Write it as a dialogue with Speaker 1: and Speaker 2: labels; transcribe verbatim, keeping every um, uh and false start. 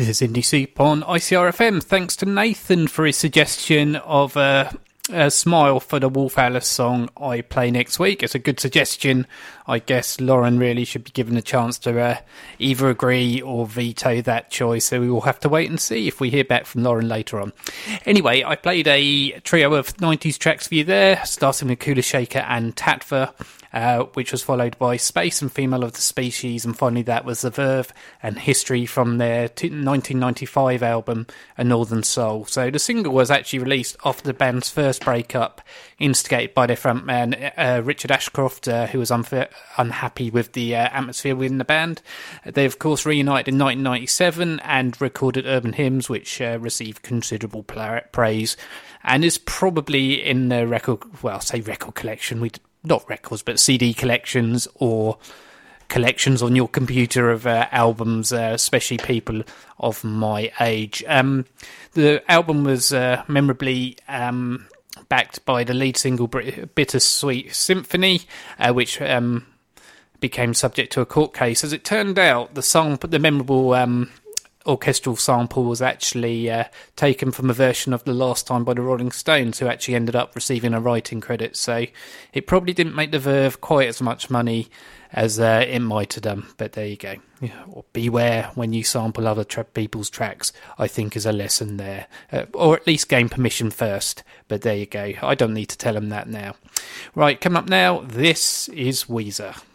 Speaker 1: This is Indie Soup on I C R F M. Thanks to Nathan for his suggestion of a, a smile for the Wolf Alice song I play next week. It's a good suggestion. I guess Lauren really should be given a chance to uh, either agree or veto that choice, so we will have to wait and see if we hear back from Lauren later on. Anyway, I played a trio of nineties tracks for you there, starting with Kula Shaker and Tatva, Uh, which was followed by Space and Female of the Species, and finally that was The Verve and History from their nineteen ninety-five album A Northern Soul. So the single was actually released after the band's first breakup, instigated by their frontman uh, Richard Ashcroft, uh, who was unfa- unhappy with the uh, atmosphere within the band. They of course reunited in nineteen ninety-seven and recorded Urban Hymns, which uh, received considerable pla- praise, and is probably in the record, well, say record collection, we not records, but C D collections or collections on your computer of uh, albums, uh, especially people of my age. Um, the album was uh, memorably um, backed by the lead single Bittersweet Symphony, uh, which um, became subject to a court case. As it turned out, the song, the memorable um, orchestral sample was actually uh, taken from a version of The Last Time by the Rolling Stones, who actually ended up receiving a writing credit. So it probably didn't make the Verve quite as much money as uh, it might have done. But there you go. Yeah, or beware when you sample other tra- people's tracks, I think is a lesson there. Uh, or at least gain permission first. But there you go. I don't need to tell them that now. Right, coming up now, this is Weezer.